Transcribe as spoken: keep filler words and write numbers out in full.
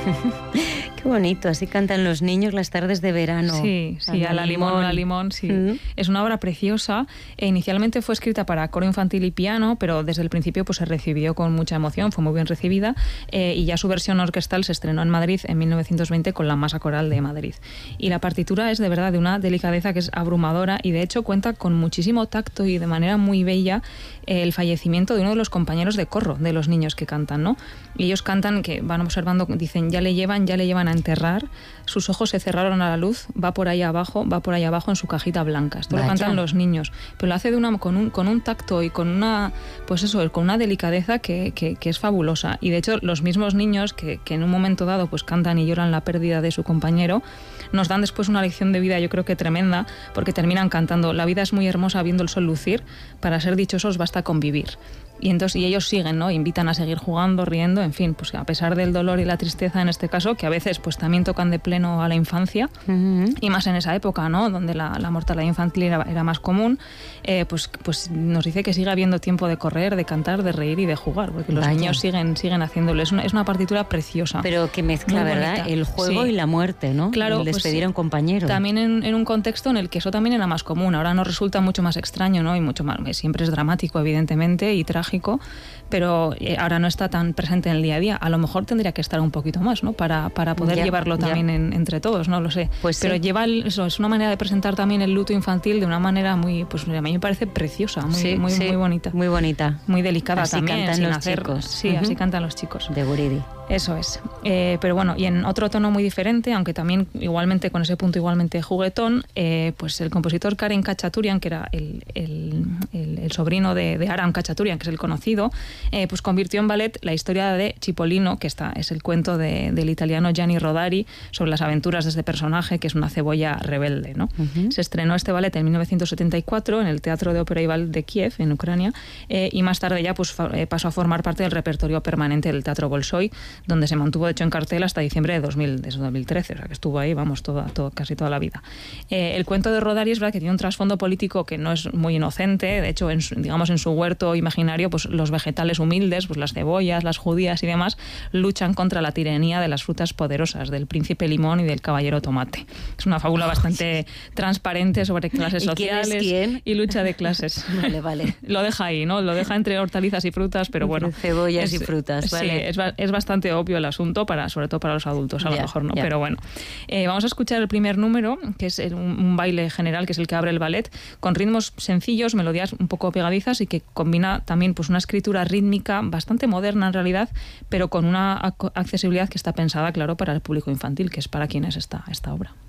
Qué bonito, así cantan los niños las tardes de verano. Sí, sí, a la limón, a la limón, sí. Uh-huh. Es una obra preciosa. E inicialmente fue escrita para coro infantil y piano, pero desde el principio pues se recibió con mucha emoción, fue muy bien recibida, eh, y ya su versión orquestal se estrenó en Madrid en mil novecientos veinte con la Masa Coral de Madrid. Y la partitura es de verdad de una delicadeza que es abrumadora y de hecho cuenta con muchísimo tacto y de manera muy bella eh, el fallecimiento de uno de los compañeros de corro de los niños que cantan, ¿no? Y ellos cantan que van observando, dicen, ya le llevan, ya le llevan a enterrar, sus ojos se cerraron a la luz, va por ahí abajo, va por ahí abajo en su cajita blanca. Esto Vaya. Lo cantan los niños, pero lo hace de una, con, un, con un tacto y con una, pues eso, con una delicadeza que, que, que es fabulosa. Y de hecho los mismos niños que, que en un momento dado pues cantan y lloran la pérdida de su compañero, nos dan después una lección de vida, yo creo que tremenda, porque terminan cantando: la vida es muy hermosa viendo el sol lucir, para ser dichosos basta convivir. Y entonces y ellos siguen, ¿no? Invitan a seguir jugando, riendo, en fin, pues a pesar del dolor y la tristeza en este caso, que a veces pues también tocan de pleno a la infancia, uh-huh. y más en esa época, ¿no? Donde la, la mortalidad infantil era, era más común, eh, pues, pues nos dice que sigue habiendo tiempo de correr, de cantar, de reír y de jugar, porque los Vaya. niños siguen, siguen haciéndolo. Es una, es una partitura preciosa. Pero que mezcla, ¿verdad? El juego sí. y la muerte, ¿no? Claro, el despedir pues, a un compañero. También en, en un contexto en el que eso también era más común. Ahora nos resulta mucho más extraño, ¿no? Y mucho más, siempre es dramático, evidentemente, y trágico, pero ahora no está tan presente en el día a día. A lo mejor tendría que estar un poquito más, ¿no? Para, para poder ya, llevarlo también en, entre todos, no lo sé. Pues pero sí. lleva el, eso, es una manera de presentar también el luto infantil de una manera muy, pues a mí me parece preciosa, muy, sí, muy, sí, muy bonita. Muy bonita. Muy delicada así también. Cantan sin los hacer, chicos. Sí, uh-huh. así cantan los chicos. De Guridi. Eso es. Eh, pero bueno, y en otro tono muy diferente, aunque también igualmente con ese punto igualmente juguetón, eh, pues el compositor Karen Khachaturian, que era el, el, el, el sobrino de, de Aram Khachaturian, que es el conocido, eh, pues convirtió en ballet la historia de Cipollino, que está, es el cuento de, del italiano Gianni Rodari sobre las aventuras de este personaje, que es una cebolla rebelde, ¿no? Uh-huh. Se estrenó este ballet en mil novecientos setenta y cuatro en el Teatro de Ópera y Ballet de Kiev, en Ucrania, eh, y más tarde ya pues, fa, eh, pasó a formar parte del repertorio permanente del Teatro Bolshoi, donde se mantuvo de hecho en cartel hasta diciembre de, dos mil, de dos mil trece, o sea que estuvo ahí, vamos, toda, toda, casi toda la vida. Eh, el cuento de Rodari es verdad que tiene un trasfondo político que no es muy inocente, de hecho, en su, digamos, en su huerto imaginario, pues los vegetales humildes, pues las cebollas, las judías y demás, luchan contra la tiranía de las frutas poderosas, del príncipe limón y del caballero tomate. Es una fábula bastante transparente sobre clases sociales ¿Y, quién es quién? y lucha de clases. Vale, vale. Lo deja ahí, ¿no? Lo deja entre hortalizas y frutas, pero bueno. Entre cebollas es, y frutas, vale. Sí, es, es bastante obvio el asunto, para, sobre todo para los adultos, a ya, lo mejor no, ya. pero bueno. Eh, vamos a escuchar el primer número, que es el, un, un baile general, que es el que abre el ballet, con ritmos sencillos, melodías un poco pegadizas y que combina también pues una escritura rítmica bastante moderna en realidad, pero con una accesibilidad que está pensada, claro, para el público infantil, que es para quien es esta, esta obra.